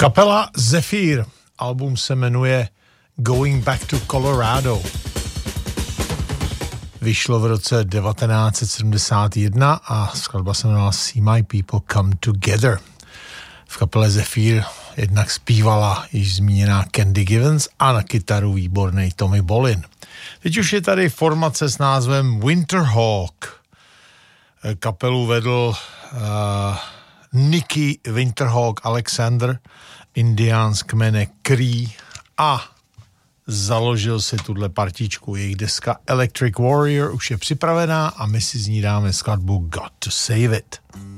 Kapela Zephyr, album se jmenuje Going Back to Colorado. Vyšlo v roce 1971 a skladba se jmenovala See My People Come Together. V kapele Zephyr jednak zpívala již zmíněná Candy Givens a na kytaru výborný Tommy Bolin. Teď už je tady formace s názvem Winterhawk. Kapelu vedl Nicky Winterhawk Alexander, indián z kmene Cree, a založil si tuhle partičku. Jejich deska Electric Warrior už je připravená a my si z ní dáme skladbu Got to Save It.